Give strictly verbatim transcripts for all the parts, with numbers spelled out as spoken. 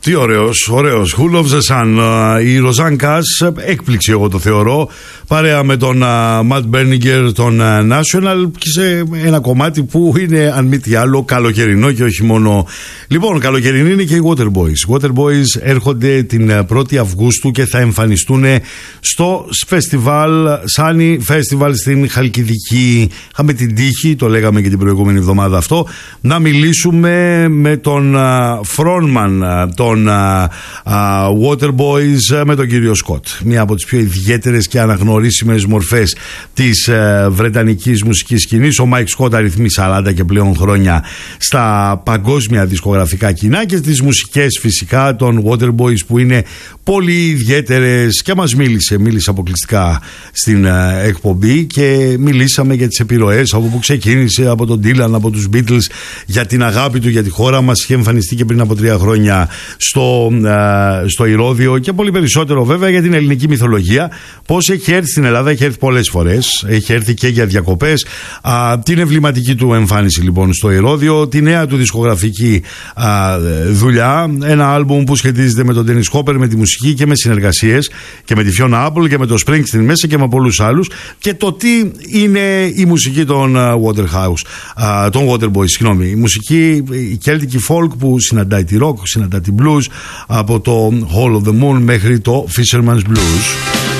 Τι ωραίος, ωραίος. Who loves the sun. Η Ροζάν Κας, έκπληξη εγώ το θεωρώ, παρέα με τον Ματ Μπέρνιγκερ, τον National, και σε ένα κομμάτι που είναι, αν μη τι άλλο, καλοκαιρινό και όχι μόνο. Λοιπόν, καλοκαιρινή είναι και οι Waterboys. Waterboys έρχονται την πρώτη Αυγούστου και θα εμφανιστούν στο φεστιβάλ, Sunny Festival στην Χαλκιδική. Είχαμε την τύχη, το λέγαμε και την προηγούμενη εβδομάδα αυτό, να μιλήσουμε με τον frontman των Uh, uh, Waterboys, με τον κύριο Σκοτ, μία από τις πιο ιδιαίτερες και αναγνωρίσιμες μορφές της uh, βρετανικής μουσικής σκηνής. Ο Μάικ Σκοτ αριθμεί σαράντα και πλέον χρόνια στα παγκόσμια δισκογραφικά κοινά, και τις μουσικές φυσικά των Waterboys που είναι πολύ ιδιαίτερες, και μας μίλησε, μίλησε αποκλειστικά στην uh, εκπομπή, και μιλήσαμε για τις επιρροές από που ξεκίνησε, από τον Dylan, από τους Beatles, για την αγάπη του για τη χώρα μας. Είχε εμφανιστεί και πριν από τρία χρόνια στο, α, στο Ηρώδειο, και πολύ περισσότερο βέβαια για την ελληνική μυθολογία, πώς έχει έρθει στην Ελλάδα. Έχει έρθει πολλές φορές, έχει έρθει και για διακοπές. Α, την εμβληματική του εμφάνιση λοιπόν στο Ηρώδειο, τη νέα του δισκογραφική α, δουλειά, ένα άλμπουμ που σχετίζεται με τον Dennis Hopper, με τη μουσική και με συνεργασίες, και με τη Fiona Apple και με τον Springsteen μέσα και με πολλούς άλλους, και το τι είναι η μουσική των Waterhouse, α, των Waterboys, συγγνώμη, η μουσική, η Celtic folk που συναντάει τη rock, συναντάει την blues, από το Hall of the Moon μέχρι το Fisherman's Blues.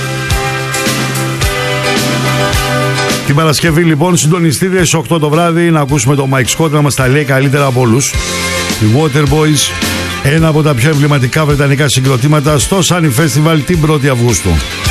Την Παρασκευή λοιπόν συντονιστείτε στις οκτώ το βράδυ να ακούσουμε τον Mike Scott να μας τα λέει καλύτερα από όλους. Οι Waterboys, ένα από τα πιο εμβληματικά βρετανικά συγκροτήματα στο Sunny Festival την πρώτη Αυγούστου.